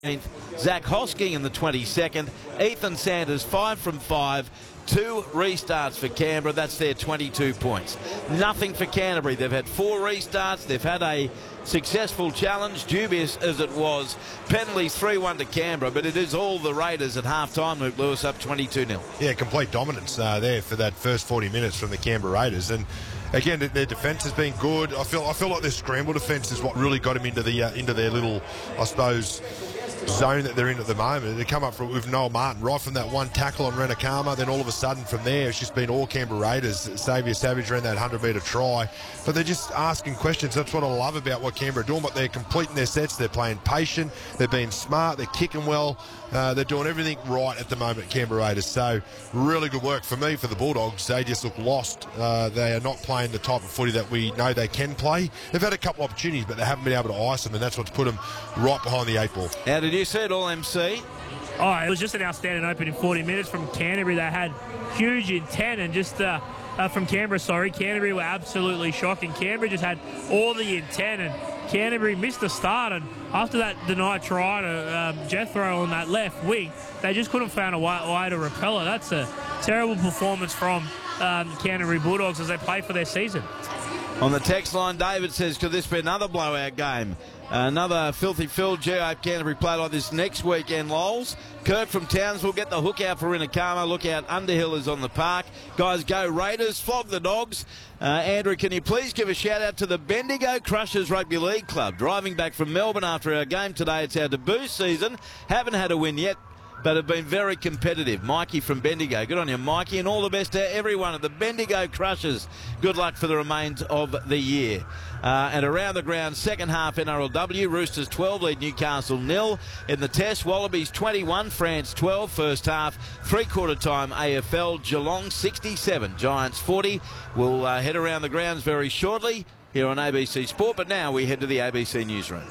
Zach Hosking in the 22nd. Ethan Sanders 5 from 5. 2 restarts for Canberra. That's their 22 points. Nothing for Canterbury. They've had 4 restarts. They've had a successful challenge, dubious as it was. Penalties 3-1 to Canberra, but it is all the Raiders at half-time. Luke Lewis up 22-0. Yeah, complete dominance there for that first 40 minutes from the Canberra Raiders. And again, their defence has been good. I feel like their scramble defence is what really got them into their little, I suppose, zone that they're in at the moment. They come up with Noel Martin right from that one tackle on Renakama, then all of a sudden from there it's just been all Canberra Raiders. Xavier Savage ran that 100-metre try, but they're just asking questions. That's what I love about what Canberra are doing, but they're completing their sets, they're playing patient, they're being smart, they're kicking well, they're doing everything right at the moment, Canberra Raiders. So really good work for me, for the Bulldogs. They just look lost. They are not playing the type of footy that we know they can play. They've had a couple of opportunities, but they haven't been able to ice them, and that's what's put them right behind the 8 ball. How did you see it all, MC? Oh, it was just an outstanding opening 40 minutes from Canterbury. They had huge intent, and just from Canberra, Canterbury were absolutely shocking. Canberra just had all the intent, and Canterbury missed the start, and after that denied try to Jethro on that left wing, they just couldn't find a way to repel it. That's a terrible performance from Canterbury Bulldogs as they play for their season. On the text line, David says, could this be another blowout game? Another filthy field. Gee, I hope Canterbury play like this next weekend, Lols. Kurt from Townsville, get the hook out for Renakama. Look out, Underhill is on the park. Guys, go Raiders, flog the Dogs. Andrew, can you please give a shout-out to the Bendigo Crushers Rugby League Club? Driving back from Melbourne after our game today. It's our debut season. Haven't had a win yet, but have been very competitive. Mikey from Bendigo. Good on you, Mikey, and all the best to everyone at the Bendigo Crushers. Good luck for the remains of the year. And around the ground, second half NRLW, Roosters 12 lead Newcastle 0. In the Test, Wallabies 21, France 12. First half, three-quarter time AFL, Geelong 67, Giants 40. We'll head around the grounds very shortly here on ABC Sport, but now we head to the ABC Newsroom.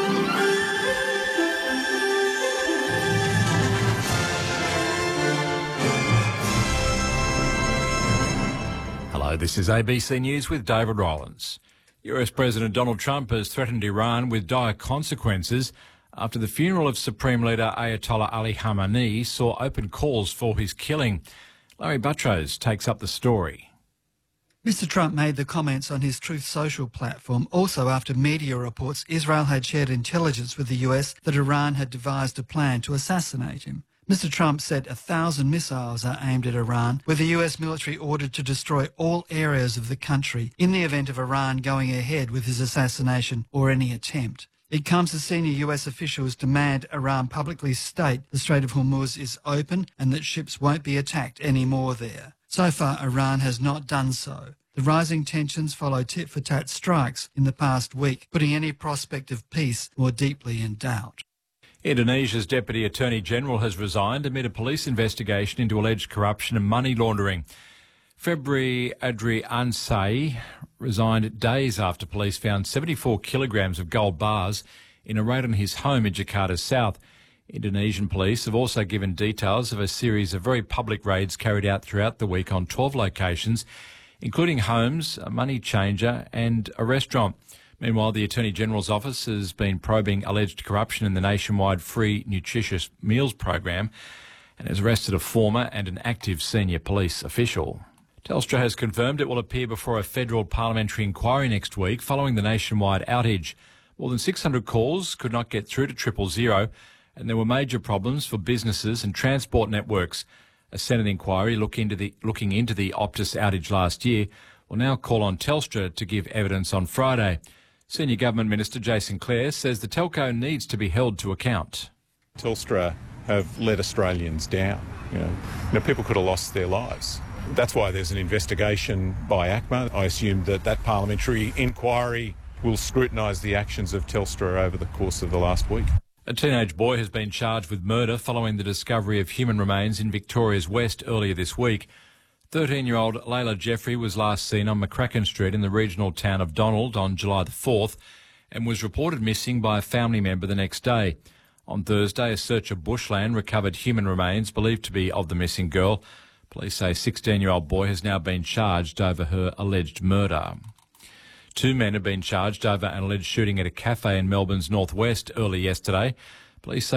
Hello, this is ABC News with David Rowlands. US President Donald Trump has threatened Iran with dire consequences after the funeral of Supreme Leader Ayatollah Ali Khamenei saw open calls for his killing. Larry Buttrose takes up the story. Mr. Trump made the comments on his Truth Social platform also after media reports Israel had shared intelligence with the US that Iran had devised a plan to assassinate him. Mr. Trump said 1,000 missiles are aimed at Iran, with the US military ordered to destroy all areas of the country in the event of Iran going ahead with his assassination or any attempt. It comes as senior US officials demand Iran publicly state the Strait of Hormuz is open and that ships won't be attacked anymore there. So far, Iran has not done so. The rising tensions follow tit-for-tat strikes in the past week, putting any prospect of peace more deeply in doubt. Indonesia's Deputy Attorney General has resigned amid a police investigation into alleged corruption and money laundering. February Adri Ansai resigned days after police found 74 kilograms of gold bars in a raid on his home in Jakarta's south. Indonesian police have also given details of a series of very public raids carried out throughout the week on 12 locations, including homes, a money changer and a restaurant. Meanwhile, the Attorney General's office has been probing alleged corruption in the nationwide free nutritious meals program and has arrested a former and an active senior police official. Telstra has confirmed it will appear before a federal parliamentary inquiry next week following the nationwide outage. More than 600 calls could not get through to 000, and there were major problems for businesses and transport networks. A Senate inquiry looking into the Optus outage last year will now call on Telstra to give evidence on Friday. Senior Government Minister Jason Clare says the telco needs to be held to account. Telstra have let Australians down. You know, people could have lost their lives. That's why there's an investigation by ACMA. I assume that parliamentary inquiry will scrutinise the actions of Telstra over the course of the last week. A teenage boy has been charged with murder following the discovery of human remains in Victoria's West earlier this week. 13-year-old Layla Jeffrey was last seen on McCracken Street in the regional town of Donald on July the 4th and was reported missing by a family member the next day. On Thursday, a search of bushland recovered human remains believed to be of the missing girl. Police say a 16-year-old boy has now been charged over her alleged murder. 2 men have been charged over an alleged shooting at a cafe in Melbourne's northwest early yesterday. Police say